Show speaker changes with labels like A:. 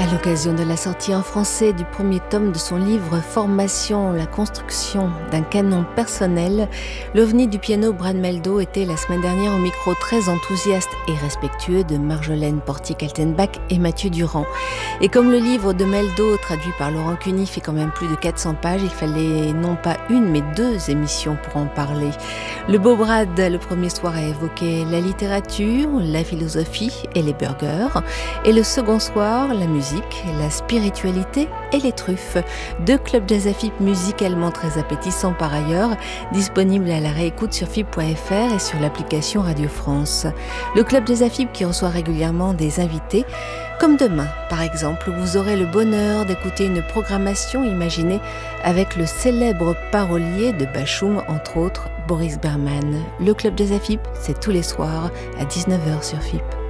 A: À l'occasion de la sortie en français du premier tome de son livre Formation, la construction d'un canon personnel, l'ovni du piano Brad Mehldau était la semaine dernière au micro très enthousiaste et respectueux de Marjolaine Portier-Kaltenbach et Mathieu Durand. Et comme le livre de Mehldau, traduit par Laurent Cuny, fait quand même plus de 400 pages, il fallait non pas une mais 2 émissions pour en parler. Le beau Brad, le premier soir, a évoqué la littérature, la philosophie et les burgers. Et le second soir, la musique, la spiritualité et les truffes. 2 clubs jazz à FIP musicalement très appétissants par ailleurs, disponibles à la réécoute sur FIP.fr et sur l'application Radio France. Le club jazz à FIP qui reçoit régulièrement des invités, comme demain par exemple, où vous aurez le bonheur d'écouter une programmation imaginée avec le célèbre parolier de Bachung, entre autres Boris Berman. Le club jazz à FIP, c'est tous les soirs à 19h sur FIP.